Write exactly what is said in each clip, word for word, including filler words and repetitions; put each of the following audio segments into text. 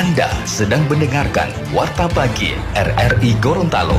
Anda sedang mendengarkan Warta Pagi R R I Gorontalo.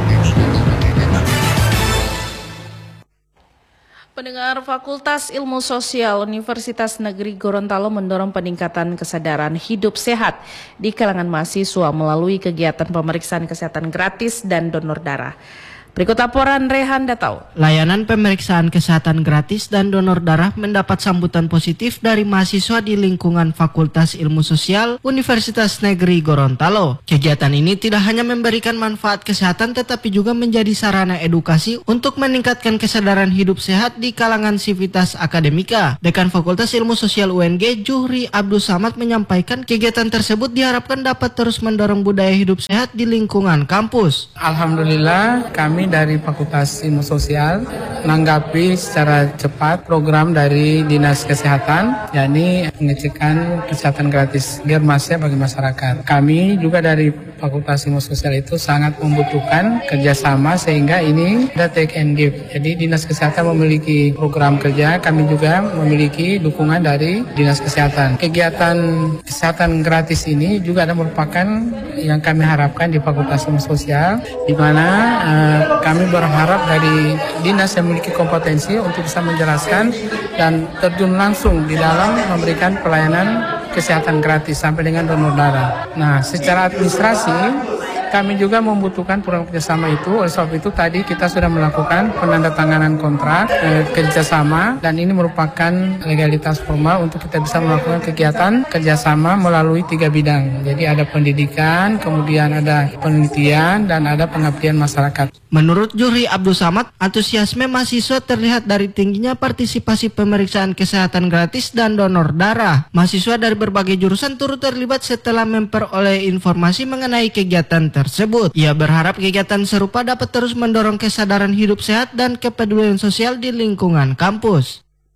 Pendengar, Fakultas Ilmu Sosial Universitas Negeri Gorontalo mendorong peningkatan kesadaran hidup sehat di kalangan mahasiswa melalui kegiatan pemeriksaan kesehatan gratis dan donor darah. Berikut laporan Rehan Datau. Layanan pemeriksaan kesehatan gratis dan donor darah mendapat sambutan positif dari mahasiswa di lingkungan Fakultas Ilmu Sosial Universitas Negeri Gorontalo. Kegiatan ini tidak hanya memberikan manfaat kesehatan tetapi juga menjadi sarana edukasi untuk meningkatkan kesadaran hidup sehat di kalangan sivitas akademika. Dekan Fakultas Ilmu Sosial U N G, Juhri Abdul Samad, menyampaikan kegiatan tersebut diharapkan dapat terus mendorong budaya hidup sehat di lingkungan kampus. Alhamdulillah, kami dari Fakultas Ilmu Sosial menanggapi secara cepat program dari Dinas Kesehatan, yakni pengecekan kesehatan gratis germasnya bagi masyarakat. Kami juga dari Fakultas Ilmu Sosial itu sangat membutuhkan kerjasama sehingga ini ada take and give. Jadi Dinas Kesehatan memiliki program kerja, kami juga memiliki dukungan dari Dinas Kesehatan. Kegiatan kesehatan gratis ini juga ada merupakan yang kami harapkan di Fakultas Ilmu Sosial, di mana uh, kami berharap dari dinas yang memiliki kompetensi untuk bisa menjelaskan dan terjun langsung di dalam memberikan pelayanan kesehatan gratis sampai dengan donor darah. Nah, secara administrasi kami juga membutuhkan program kerjasama itu. Oleh sebab itu tadi kita sudah melakukan penandatanganan kontrak eh, kerjasama, dan ini merupakan legalitas formal untuk kita bisa melakukan kegiatan kerjasama melalui tiga bidang. Jadi ada pendidikan, kemudian ada penelitian, dan ada pengabdian masyarakat. Menurut Juhri Abdul Samad, antusiasme mahasiswa terlihat dari tingginya partisipasi pemeriksaan kesehatan gratis dan donor darah. Mahasiswa dari berbagai jurusan turut terlibat setelah memperoleh informasi mengenai kegiatan tersebut. Ia berharap kegiatan serupa dapat terus mendorong kesadaran hidup sehat dan kepedulian sosial di lingkungan kampus.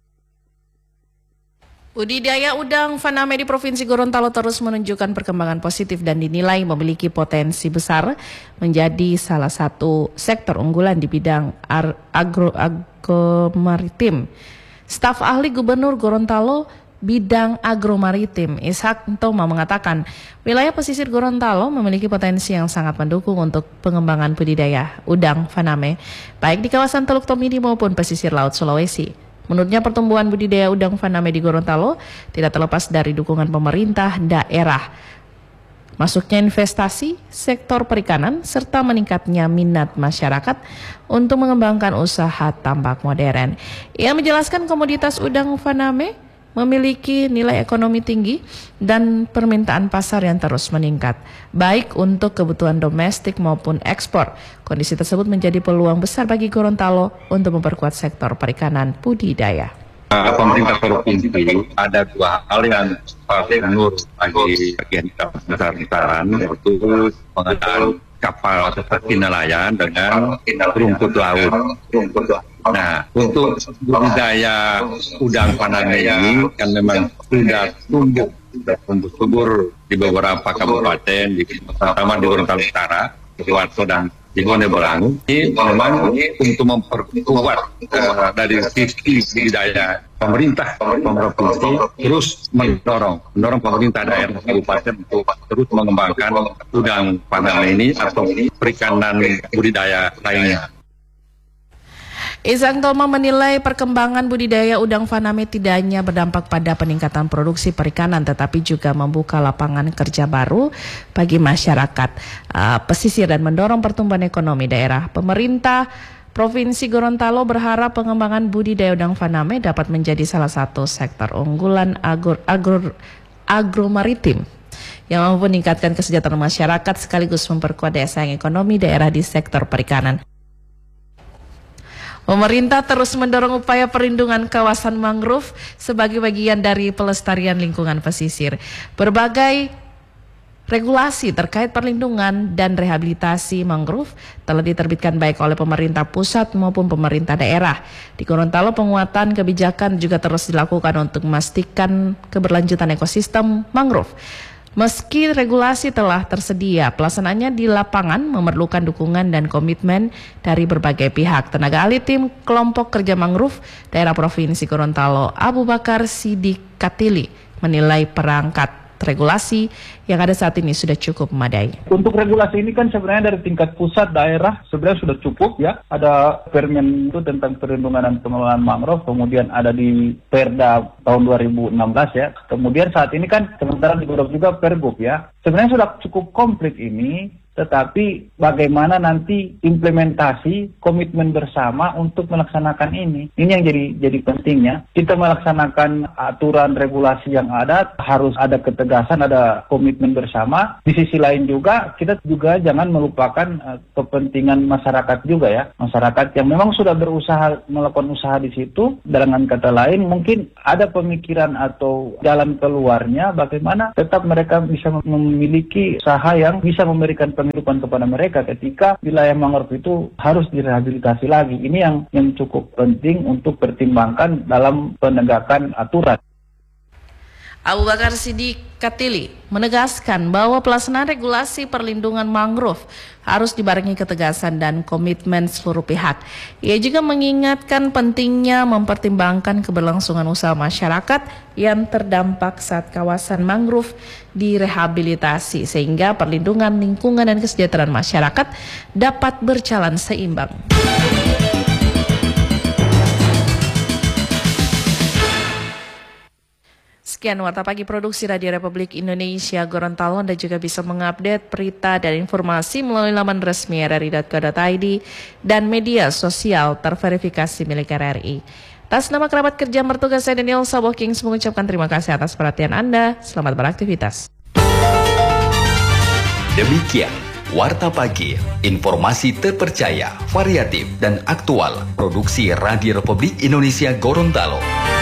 Budidaya udang faname di Provinsi Gorontalo terus menunjukkan perkembangan positif dan dinilai memiliki potensi besar menjadi salah satu sektor unggulan di bidang agro agromaritim. Staf ahli Gubernur Gorontalo bidang agromaritim Ishak Ntoma mengatakan wilayah pesisir Gorontalo memiliki potensi yang sangat mendukung untuk pengembangan budidaya udang faname baik di kawasan Teluk Tomidi maupun pesisir Laut Sulawesi. Menurutnya pertumbuhan budidaya udang faname di Gorontalo tidak terlepas dari dukungan pemerintah daerah, masuknya investasi sektor perikanan serta meningkatnya minat masyarakat untuk mengembangkan usaha tambak modern. Ia menjelaskan komoditas udang faname memiliki nilai ekonomi tinggi dan permintaan pasar yang terus meningkat, baik untuk kebutuhan domestik maupun ekspor. Kondisi tersebut menjadi peluang besar bagi Gorontalo untuk memperkuat sektor perikanan budidaya. Pemerintah provinsi ada dua hal yang paling menurut bagi bagian besar-besaran, yaitu pengadaan kapal seperti nelayan dengan rumput laut. Nah, untuk budidaya udang faname ini kan memang sudah tumbuh, sudah tumbuh subur di beberapa kabupaten, di terutama di Gorontalo Utara, di Warso dan di Gone Bolangu. Ini memang untuk memperkuat uh, dari sisi budidaya pemerintah provinsi terus mendorong, mendorong pemerintah daerah kabupaten untuk terus mengembangkan udang faname ini atau perikanan budidaya lainnya. Ishak Ntoma menilai perkembangan budidaya udang faname tidak hanya berdampak pada peningkatan produksi perikanan tetapi juga membuka lapangan kerja baru bagi masyarakat uh, pesisir dan mendorong pertumbuhan ekonomi daerah. Pemerintah Provinsi Gorontalo berharap pengembangan budidaya udang faname dapat menjadi salah satu sektor unggulan agro, agro, agromaritim yang mampu meningkatkan kesejahteraan masyarakat sekaligus memperkuat daya saing ekonomi daerah di sektor perikanan. Pemerintah terus mendorong upaya perlindungan kawasan mangrove sebagai bagian dari pelestarian lingkungan pesisir. Berbagai regulasi terkait perlindungan dan rehabilitasi mangrove telah diterbitkan baik oleh pemerintah pusat maupun pemerintah daerah. Di Gorontalo penguatan kebijakan juga terus dilakukan untuk memastikan keberlanjutan ekosistem mangrove. Meski regulasi telah tersedia, pelaksanaannya di lapangan memerlukan dukungan dan komitmen dari berbagai pihak. Tenaga ahli tim kelompok kerja mangrove daerah Provinsi Gorontalo, Abu Bakar Sidik Katili, menilai perangkat regulasi yang ada saat ini sudah cukup memadai. Untuk regulasi ini kan sebenarnya dari tingkat pusat daerah sebenarnya sudah cukup ya. Ada Permen itu tentang perlindungan dan pengelolaan mangrove, kemudian ada di Perda tahun dua ribu enam belas ya. Kemudian saat ini kan sementara digodok juga Pergub ya. Sebenarnya sudah cukup komplit ini. Tetapi bagaimana nanti implementasi komitmen bersama untuk melaksanakan ini. Ini yang jadi jadi pentingnya. Kita melaksanakan aturan regulasi yang ada, harus ada ketegasan, ada komitmen bersama. Di sisi lain juga, kita juga jangan melupakan uh, kepentingan masyarakat juga ya. Masyarakat yang memang sudah berusaha, melakukan usaha di situ. Dengan kata lain, mungkin ada pemikiran atau jalan keluarnya bagaimana tetap mereka bisa memiliki usaha yang bisa memberikan penghidupan kepada mereka ketika wilayah mangrove itu harus direhabilitasi lagi. Ini yang yang cukup penting untuk pertimbangkan dalam penegakan aturan. Abu Bakar Siddiq Katili menegaskan bahwa pelaksanaan regulasi perlindungan mangrove harus dibarengi ketegasan dan komitmen seluruh pihak. Ia juga mengingatkan pentingnya mempertimbangkan keberlangsungan usaha masyarakat yang terdampak saat kawasan mangrove direhabilitasi sehingga perlindungan lingkungan dan kesejahteraan masyarakat dapat berjalan seimbang. Sekian Warta Pagi Produksi Radio Republik Indonesia Gorontalo. Anda juga bisa mengupdate berita dan informasi melalui laman resmi r r i dot co dot i d dan media sosial terverifikasi milik R R I. Atas nama kerabat kerja mertuga saya Daniel Sabokings mengucapkan terima kasih atas perhatian Anda. Selamat beraktivitas. Demikian Warta Pagi, informasi terpercaya, variatif dan aktual. Produksi Radio Republik Indonesia Gorontalo.